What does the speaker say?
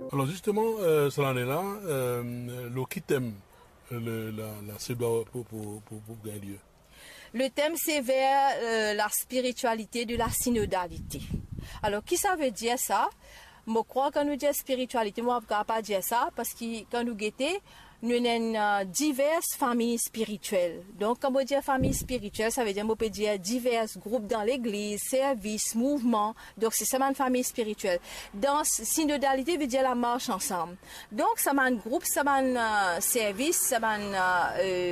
Alors justement, cela est là, le qui thème la CEDOA pour gagner lieu. Le thème, c'est vers la spiritualité de la synodalité. Alors, qui ça veut dire ça? Je crois que quand nous disons spiritualité, moi, je ne peux pas dire ça parce que quand nous guettons, nous avons diverses familles spirituelles. Donc, quand on dit famille spirituelle, ça veut dire qu'on peut dire divers groupes dans l'église, services, mouvements. Donc, c'est ça une famille spirituelle. Dans synodalité, veut dire la marche ensemble. Donc, ça m'a un groupe, ça m'a un service, ça m'a